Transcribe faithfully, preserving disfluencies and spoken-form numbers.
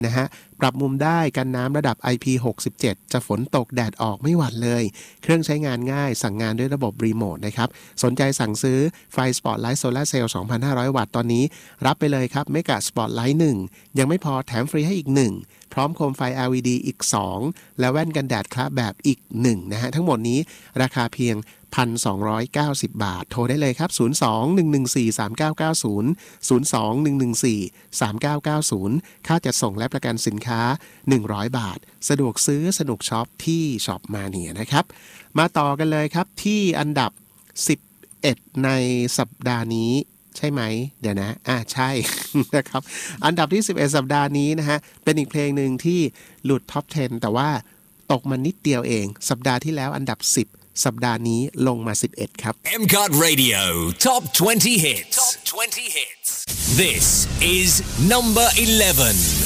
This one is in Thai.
นะฮะปรับมุมได้กันน้ำระดับ ไอ พี หกสิบเจ็ด จะฝนตกแดดออกไม่หวั่นเลยเครื่องใช้งานง่ายสั่งงานด้วยระบบรีโมทนะครับสนใจสั่งซื้อไฟสปอตไลท์โซลาร์เซลล์ สองพันห้าร้อย วัตต์ตอนนี้รับไปเลยครับเมกะสปอตไลท์หนึ่งยังไม่พอแถมฟรีให้อีกหนึ่งพร้อมโคมไฟ แอล อี ดี อีกสองและแว่นกันแดดคละแบบอีกหนึ่งนะฮะทั้งหมดนี้ราคาเพียง หนึ่งพันสองร้อยเก้าสิบ บาทโทรได้เลยครับศูนย์ สอง หนึ่ง หนึ่ง สี่ สาม เก้า เก้า ศูนย์ ศูนย์ สอง หนึ่ง หนึ่ง สี่ สาม เก้า เก้า ศูนย์ค่าจัดส่งและประกันสินค้าหนึ่งร้อยบาทสะดวกซื้อสนุกช็อปที่ช็อปมาเนียนะครับมาต่อกันเลยครับที่อันดับสิบเอ็ดในสัปดาห์นี้ใช่ไหมเดี๋ยวนะอ่ะใช่ นะครับอันดับที่สิบเอ็ดสัปดาห์นี้นะฮะเป็นอีกเพลงหนึ่งที่หลุดท็อปสิบแต่ว่าตกมานิดเดียวเองสัปดาห์ที่แล้วอันดับสิบสัปดาห์นี้ลงมาสิบเอ็ดครับเอ็ม ซี โอ ที Radio Top twenty Hits Top twenty Hits This is number eleven